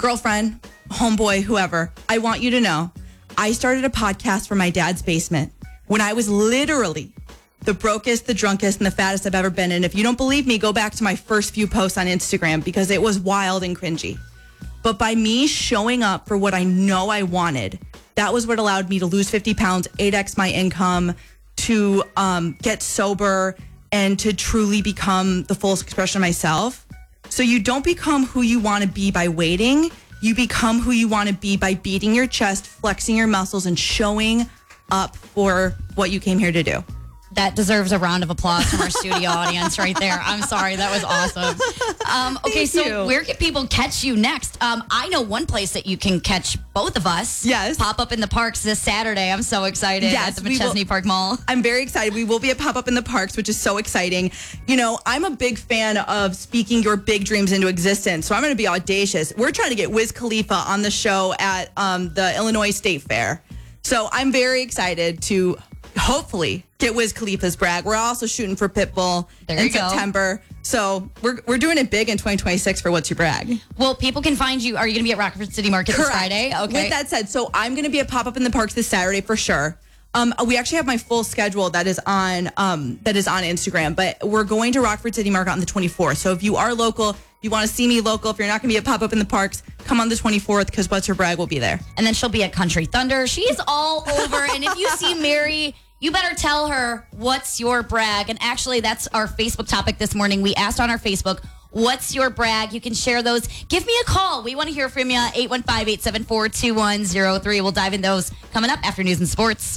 girlfriend, homeboy, whoever, I want you to know, I started a podcast from my dad's basement when I was literally the brokest, the drunkest, and the fattest I've ever been. And if you don't believe me, go back to my first few posts on Instagram because it was wild and cringy. But by me showing up for what I know I wanted, that was what allowed me to lose 50 pounds, 8x my income, to get sober, and to truly become the fullest expression of myself. So you don't become who you want to be by waiting. You become who you want to be by beating your chest, flexing your muscles, and showing up for what you came here to do. That deserves a round of applause from our studio audience right there. I'm sorry. That was awesome. Okay, so where can people catch you next? I know one place that you can catch both of us. Yes. Pop Up in the Parks this Saturday. I'm so excited at the McChesney Park Mall. I'm very excited. We will be at Pop Up in the Parks, which is so exciting. You know, I'm a big fan of speaking your big dreams into existence, so I'm going to be audacious. We're trying to get Wiz Khalifa on the show at the Illinois State Fair. So I'm very excited to hopefully get Wiz Khalifa's brag. We're also shooting for Pitbull in September. So we're doing it big in 2026 for What's Your Brag. Well, people can find you. Are you going to be at Rockford City Market this Friday? Okay. With that said, so I'm going to be at Pop Up in the Parks this Saturday for sure. We actually have my full schedule that is on Instagram, but we're going to Rockford City Market on the 24th. So if you are local, if you want to see me local, if you're not going to be at Pop Up in the Parks, come on the 24th because What's Your Brag will be there. And then she'll be at Country Thunder. She's all over. And if you see Mary, you better tell her what's your brag. And actually, that's our Facebook topic this morning. We asked on our Facebook, what's your brag? You can share those. Give me a call. We want to hear from you. 815-874-2103. We'll dive in those coming up after news and sports.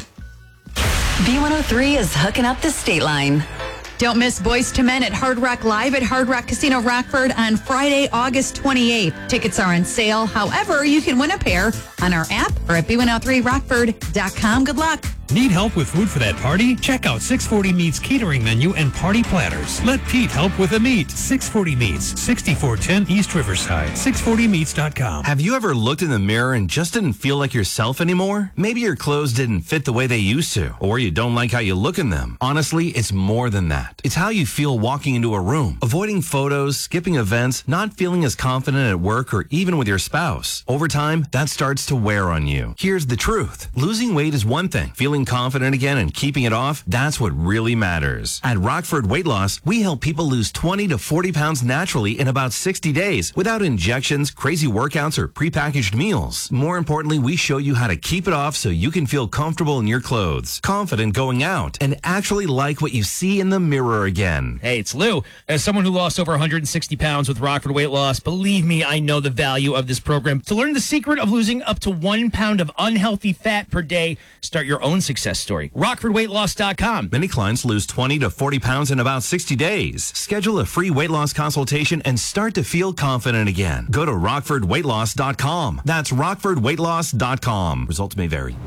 B103 is hooking up the state line. Don't miss Boyz II Men at Hard Rock Live at Hard Rock Casino Rockford on Friday, August 28th. Tickets are on sale. However, you can win a pair on our app or at b103rockford.com. Good luck. Need help with food for that party? Check out 640 Meats catering menu and party platters. Let Pete help with the meat. 640 Meats, 6410 East Riverside, 640meats.com. Have you ever looked in the mirror and just didn't feel like yourself anymore? Maybe your clothes didn't fit the way they used to, or you don't like how you look in them. Honestly, it's more than that. It's how you feel walking into a room, avoiding photos, skipping events, not feeling as confident at work or even with your spouse. Over time, that starts to wear on you. Here's the truth. Losing weight is one thing. Feeling confident again and keeping it off, that's what really matters. At Rockford Weight Loss, we help people lose 20 to 40 pounds naturally in about 60 days without injections, crazy workouts, or prepackaged meals. More importantly, we show you how to keep it off so you can feel comfortable in your clothes, confident going out, and actually like what you see in the mirror again. Hey, it's Lou. As someone who lost over 160 pounds with Rockford Weight Loss, believe me, I know the value of this program. To learn the secret of losing up to 1 pound of unhealthy fat per day, start your own success story. RockfordWeightLoss.com. Many clients lose 20 to 40 pounds in about 60 days. Schedule a free weight loss consultation and start to feel confident again. Go to RockfordWeightLoss.com. That's RockfordWeightLoss.com. Results may vary.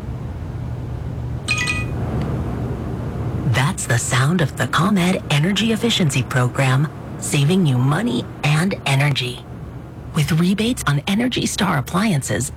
That's the sound of the ComEd Energy Efficiency Program, saving you money and energy. With rebates on Energy Star appliances,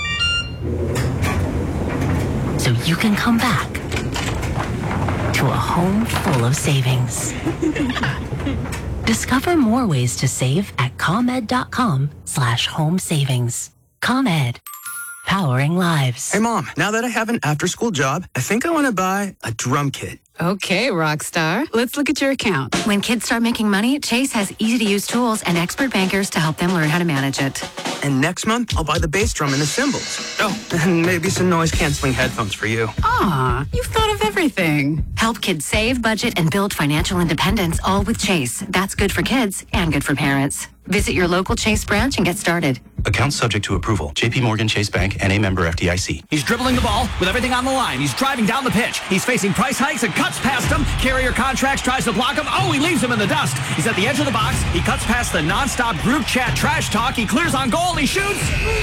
so you can come back to a home full of savings. Discover more ways to save at ComEd.com/home savings. ComEd, powering lives. Hey, Mom, now that I have an after-school job, I think I want to buy a drum kit. Okay, Rockstar. Let's look at your account. When kids start making money, Chase has easy-to-use tools and expert bankers to help them learn how to manage it. And next month, I'll buy the bass drum and the cymbals. Oh, and maybe some noise-canceling headphones for you. Aw, you've thought of everything. Help kids save, budget, and build financial independence, all with Chase. That's good for kids and good for parents. Visit your local Chase branch and get started. Account subject to approval. JP Morgan Chase Bank, N.A. member FDIC. He's dribbling the ball with everything on the line. He's driving down the pitch. He's facing price hikes and cuts past him. Carrier Contracts tries to block him. Oh, he leaves him in the dust. He's at the edge of the box. He cuts past the nonstop group chat trash talk. He clears on goal and he shoots.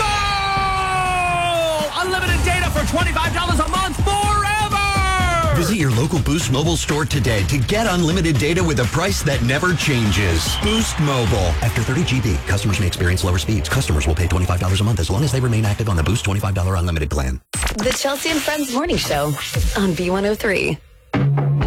No! Unlimited data for $25 a month forever! Visit your local Boost Mobile store today to get unlimited data with a price that never changes. Boost Mobile. After 30 GB, customers may experience lower speeds. Customers will pay $25 a month as long as they remain active on the Boost $25 unlimited plan. The Chelsea and Friends Morning Show on B103.